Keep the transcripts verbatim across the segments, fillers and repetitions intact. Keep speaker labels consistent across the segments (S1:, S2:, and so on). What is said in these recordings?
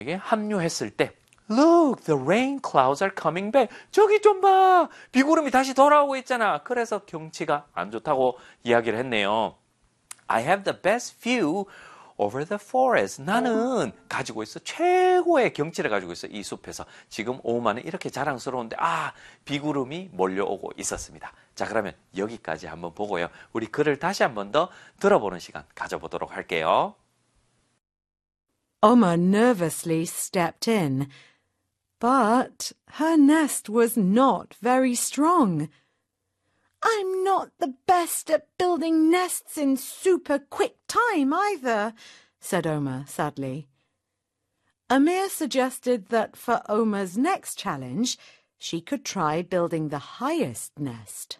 S1: 합류했을 때 Look, the rain clouds are coming back. 저기 좀 봐. 비구름이 다시 돌아오고 있잖아. 그래서 경치가 안 좋다고 이야기를 했네요. I have the best view over the forest. 나는 가지고 있어. 최고의 경치를 가지고 있어. 이 숲에서. 지금 오마는 이렇게 자랑스러운데 아, 비구름이 몰려오고 있었습니다. 자, 그러면 여기까지 한번 보고요. 우리 글을 다시 한번 더 들어보는 시간 가져보도록 할게요.
S2: Oma nervously stepped in, but her nest was not very strong. I'm not the best at building nests in super quick time either, said Oma sadly. Amir suggested that for Oma's next challenge, she could try building the highest nest.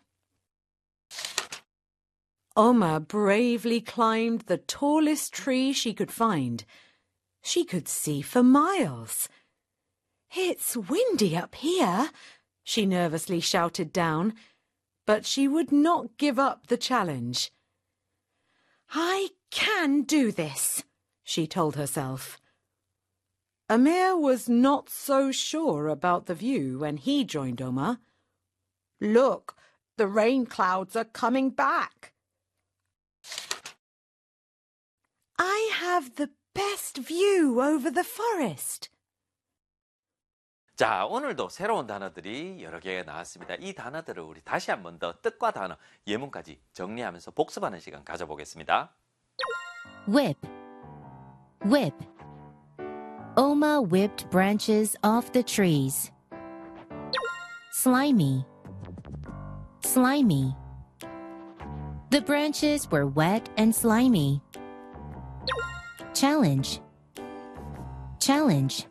S2: Oma bravely climbed the tallest tree she could find. She could see for miles. It's windy up here, she nervously shouted down, but she would not give up the challenge. I can do this, she told herself. Amir was not so sure about the view when he joined Oma. Look, the rain clouds are coming back. I have the best view over the forest.
S1: 자, 오늘도 새로운 단어들이 여러 개가 나왔습니다. 이 단어들을 우리 다시 한번 더 뜻과 단어, 예문까지 정리하면서 복습하는 시간 가져보겠습니다.
S3: Whip, whip. Oma whipped branches off the trees. Slimy, slimy. The branches were wet and slimy. Challenge, challenge.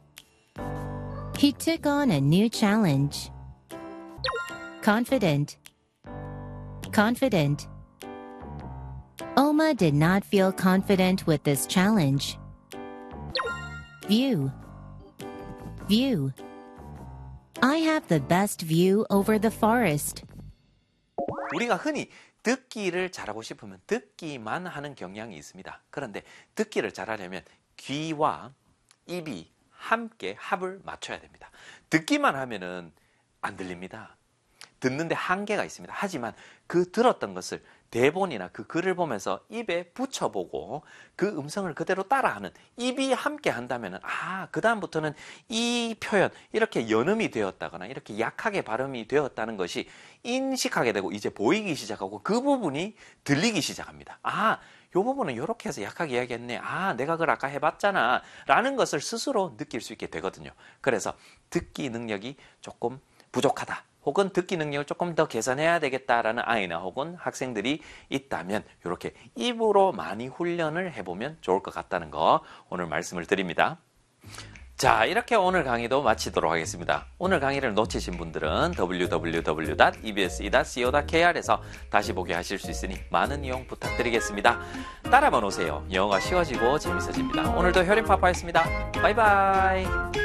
S3: He took on a new challenge. Confident, confident. Oma did not feel confident with this challenge. View, view. I have the best view over the forest.
S1: 우리가 흔히 듣기를 잘하고 싶으면 듣기만 하는 경향이 있습니다. 그런데 듣기를 잘하려면 귀와 입이 함께 합을 맞춰야 됩니다. 듣기만 하면은 안 들립니다. 듣는데 한계가 있습니다. 하지만 그 들었던 것을 대본이나 그 글을 보면서 입에 붙여보고 그 음성을 그대로 따라하는, 입이 함께 한다면은 아, 그 다음부터는 이 표현 이렇게 연음이 되었다거나 이렇게 약하게 발음이 되었다는 것이 인식하게 되고 이제 보이기 시작하고 그 부분이 들리기 시작합니다. 아, 이 부분은 이렇게 해서 약하게 이야기했네. 아, 내가 그걸 아까 해봤잖아 라는 것을 스스로 느낄 수 있게 되거든요. 그래서 듣기 능력이 조금 부족하다, 혹은 듣기 능력을 조금 더 개선해야 되겠다라는 아이나 혹은 학생들이 있다면 이렇게 입으로 많이 훈련을 해보면 좋을 것 같다는 거 오늘 말씀을 드립니다. 자, 이렇게 오늘 강의도 마치도록 하겠습니다. 오늘 강의를 놓치신 분들은 더블유 더블유 더블유 닷 이비에스이 닷 씨오 닷 케이알에서 다시 보게 하실 수 있으니 많은 이용 부탁드리겠습니다. 따라만 오세요. 영어가 쉬워지고 재밌어집니다. 오늘도 효린파파였습니다. 바이바이.